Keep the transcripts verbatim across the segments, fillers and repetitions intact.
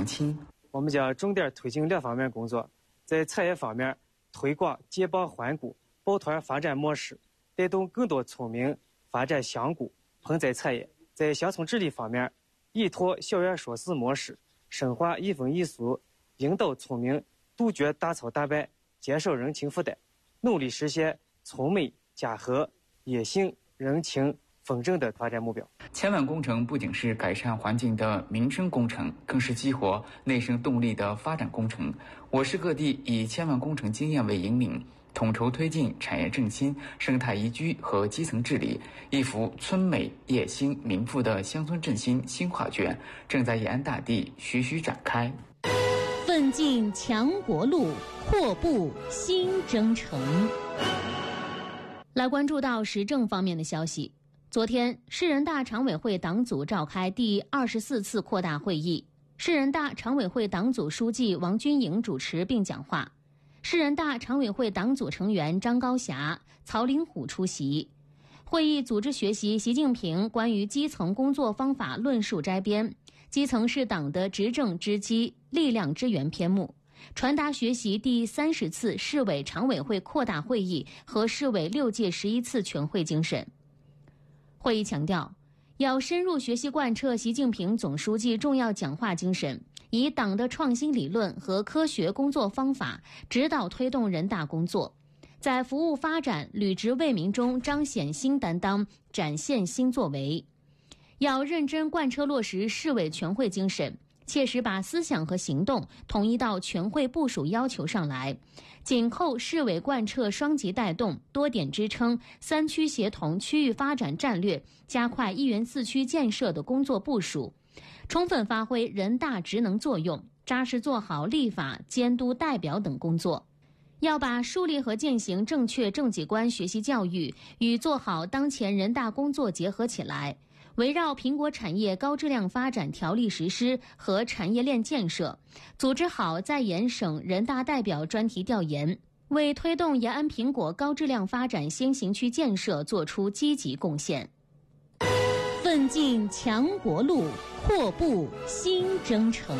常青。 我们将重点推进两方面工作，在产业方面推广接棒环股、抱团发展模式，带动更多村民发展乡股、盆栽产业；在乡村治理方面，依托校园说事模式，深化一风一俗，引导村民杜绝大操大办，减少人情负担，努力实现村美家和野性人情风正的发展目标。 千万工程不仅是改善环境的民生工程，更是激活内生动力的发展工程。我市各地以千万工程经验为引领，统筹推进产业振兴、生态宜居和基层治理，一幅村美业兴民富的乡村振兴新画卷正在延安大地徐徐展开。 奋进强国路，阔步新征程。来关注到时政方面的消息。昨天，市人大常委会党组召开第二十四次扩大会议，市人大常委会党组书记王军营主持并讲话，市人大常委会党组成员张高霞、曹林虎出席。会议组织学习习近平关于基层工作方法论述摘编，基层是党的执政之基、力量之源篇目，传达学习第三十次市委常委会扩大会议和市委六届十一次全会精神。会议强调，要深入学习贯彻习近平总书记重要讲话精神，以党的创新理论和科学工作方法指导推动人大工作，在服务发展、履职为民中彰显新担当，展现新作为。要认真贯彻落实市委全会精神，切实把思想和行动统一到全会部署要求上来，紧扣市委贯彻双极带动、多点支撑、三区协同区域发展战略，加快一园四区建设的工作部署，充分发挥人大职能作用，扎实做好立法、监督、代表等工作。要把树立和践行正确政绩观学习教育与做好当前人大工作结合起来，围绕苹果产业高质量发展条例实施和产业链建设，组织好在研省人大代表专题调研，为推动延安苹果高质量发展先行区建设作出积极贡献。奋进强国路，阔步新征程。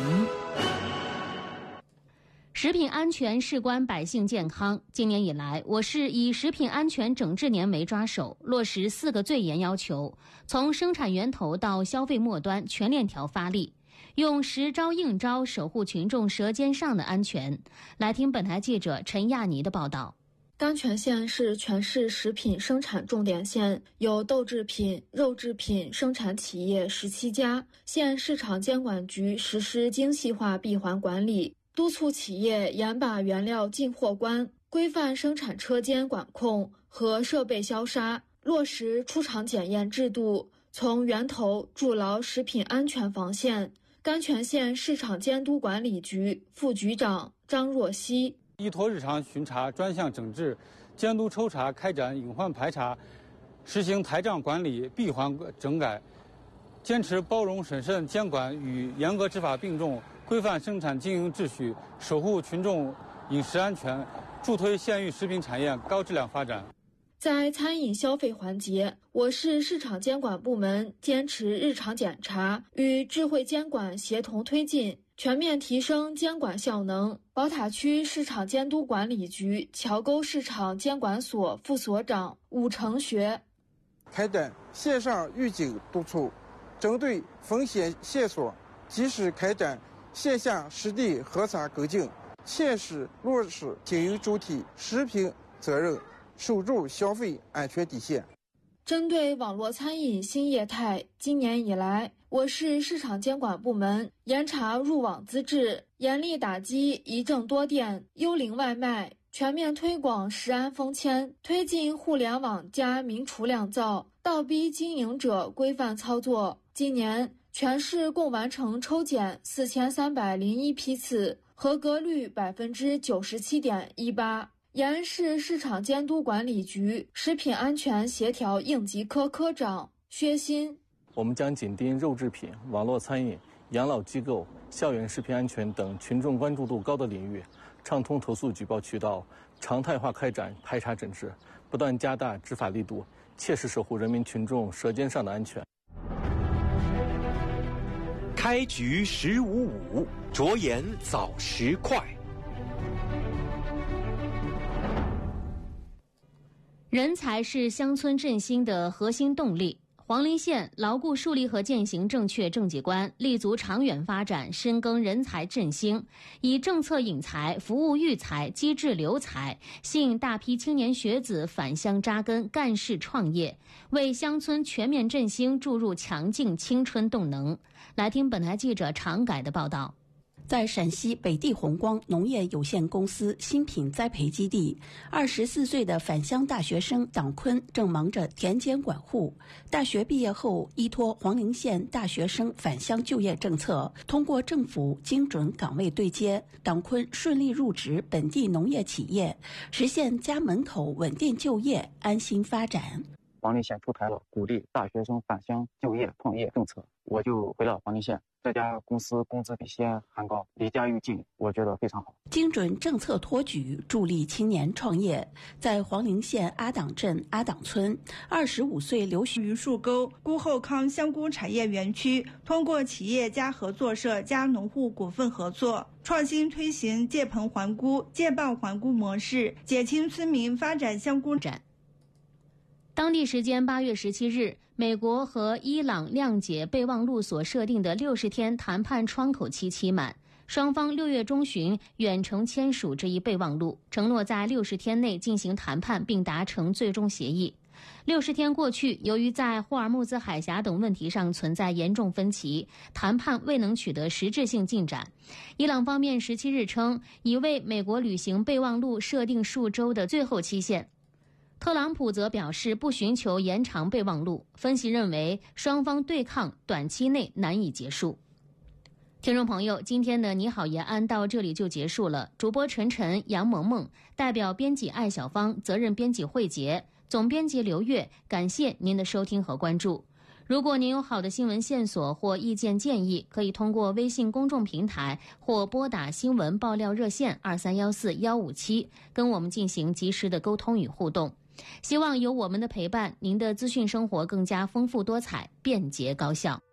食品安全事关百姓健康。今年以来，我市以食品安全整治年为抓手，落实四个最严要求，从生产源头到消费末端全链条发力，用实招硬招守护群众舌尖上的安全。来听本台记者陈亚妮的报道。 甘泉县是全市食品生产重点县，有豆制品、肉制品生产企业十七家。县市场监管局实施精细化闭环管理，督促企业严把原料进货关，规范生产车间管控和设备消杀，落实出厂检验制度，从源头筑牢食品安全防线。甘泉县市场监督管理局副局长张若曦： 依托日常巡查专项整治，监督抽查开展隐患排查，实行台账管理闭环整改，坚持包容审慎监管与严格执法并重，规范生产经营秩序，守护群众饮食安全，助推县域食品产业高质量发展。 在餐饮消费环节，我市市场监管部门坚持日常检查与智慧监管协同推进，全面提升监管效能。宝塔区市场监督管理局桥沟市场监管所副所长武成学： 开展线上预警督促，针对风险线索，及时开展线下实地核查跟进，切实落实经营主体食品责任，守住消费安全底线。 针对网络餐饮新业态，今年以来，我市市场监管部门严查入网资质，严厉打击一证多店、幽灵外卖，全面推广食安封签，推进互联网加明厨亮灶，倒逼经营者规范操作。今年全市共完成抽检四千三百零一批次，合格率百分之九十七点一八。延安市市场监督管理局食品安全协调应急科科长薛鑫： 我们将紧盯肉制品、网络餐饮、养老机构、校园食品安全等群众关注度高的领域，畅通投诉举报渠道，常态化开展排查整治，不断加大执法力度，切实守护人民群众舌尖上的安全。 开局十五五，着眼早时快。 人才是乡村振兴的核心动力。黄陵县牢固树立和践行正确政绩观，立足长远发展，深耕人才振兴，以政策引才、服务育才、机制留才，吸引大批青年学子返乡扎根、干事创业，为乡村全面振兴注入强劲青春动能。来听本台记者常改的报道。 在陕西北地红光农业有限公司新品栽培基地，二十四岁的返乡大学生党坤正忙着田间管护。大学毕业后，依托黄陵县大学生返乡就业政策，通过政府精准岗位对接，党坤顺利入职本地农业企业，实现家门口稳定就业、安心发展。 黄陵县出台了鼓励大学生返乡就业创业政策，我就回了黄陵县。这家公司工资比西安还高，离家又近，我觉得非常好。 精准政策托举，助力青年创业。在黄陵县阿党镇阿党村，二十五岁刘榆树沟辜后康香菇产业园区，通过企业家合作社加农户股份合作，创新推行借棚还菇、借棒还菇模式，减轻村民发展香菇展。当地时间八月十七日，美国和伊朗谅解备忘录所设定的六十天谈判窗口期期满，双方六月中旬远程签署这一备忘录，承诺在六十天内进行谈判并达成最终协议。六十天过去，由于在霍尔木兹海峡等问题上存在严重分歧，谈判未能取得实质性进展。伊朗方面十七日称，已为美国履行备忘录设定数周的最后期限。特朗普则表示不寻求延长备忘录。分析认为，双方对抗短期内难以结束。听众朋友，今天的你好延安到这里就结束了。主播陈晨、杨萌萌，代表编辑艾小芳，责任编辑慧杰，总编辑刘月，感谢您的收听和关注。如果您有好的新闻线索或意见建议，可以通过微信公众平台或拨打新闻爆料热线二三幺四幺五七，跟我们进行及时的沟通与互动。希望有我们的陪伴，您的资讯生活更加丰富多彩、便捷高效。